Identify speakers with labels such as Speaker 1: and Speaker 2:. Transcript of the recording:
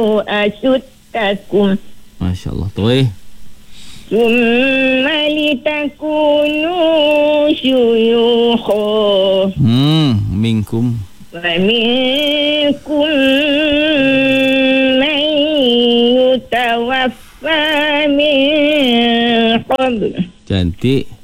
Speaker 1: أشدكم
Speaker 2: Masya Allah. Terus.
Speaker 1: ثم لتكونوا شيوخا
Speaker 2: Minkum.
Speaker 1: ومنكم من يتوفى من قبل.
Speaker 2: Cantik.